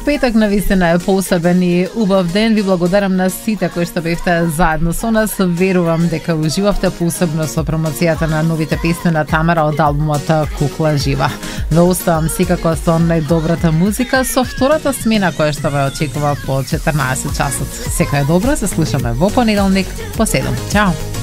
петок навистина е посебен и убав ден. Ви благодарам на сите кои што бевте заедно со нас. Верувам дека уживавте посебно со промоцијата на новите песни на Тамара од албумот Кукла жива. Ве оставам секако со најдобрата музика со втората смена која што ве очекува по 14 часот. Сека е добро, се слушаме во понеделник по 7. Чао!